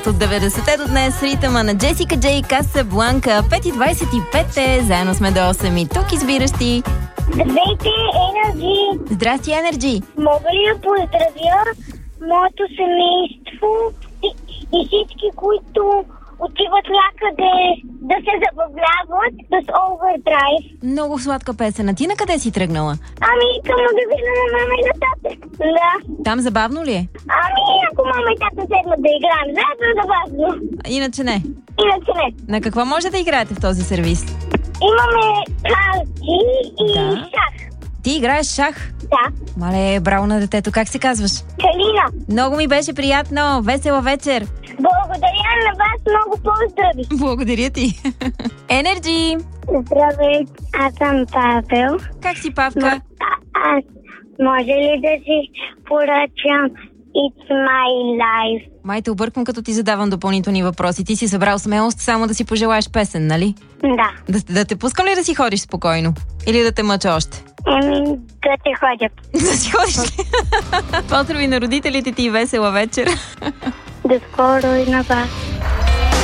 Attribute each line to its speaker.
Speaker 1: От 90-те до днес ритъма на Джесика Джей, Касабланка. 5:25 е, заедно сме до 8 и тук избиращи.
Speaker 2: Здравейте, Енерджи!
Speaker 1: Здрасти, Енерджи!
Speaker 2: Мога ли да поздравя моето семейство и всички, които отиват някъде да се забавляват с Overdrive?
Speaker 1: Много сладка песен. А ти на къде си тръгнала?
Speaker 2: Ами, към магазина на мама и на тата. Да.
Speaker 1: Там забавно ли е?
Speaker 2: Ами, ако мама и тата седнат да играем заедно, е забавно.
Speaker 1: Иначе не.
Speaker 2: Иначе не.
Speaker 1: На какво може да играете в този сервис?
Speaker 2: Имаме карти и
Speaker 1: Да.
Speaker 2: шах.
Speaker 1: Ти играеш шах?
Speaker 2: Да.
Speaker 1: Мале, браво на детето. Как се казваш?
Speaker 2: Калина.
Speaker 1: Много ми беше приятно. Весела вечер.
Speaker 2: Благодаря на вас, много поздрави.
Speaker 1: Благодаря ти. Енерджи!
Speaker 2: Здравей, аз съм Павел.
Speaker 1: Как си, Павка?
Speaker 2: Аз може ли да си поръчам It's My Life?
Speaker 1: Май те обърквам, като ти задавам допълнителни въпроси. Ти си събрал смелост само да си пожелаеш песен, нали?
Speaker 2: Да.
Speaker 1: Да те пускам ли да си ходиш спокойно? Или да те мъча още?
Speaker 2: Да те ходя.
Speaker 1: Да си ходиш ли? Поздрави на родителите ти и весела вечер.
Speaker 2: До скоро и на вас.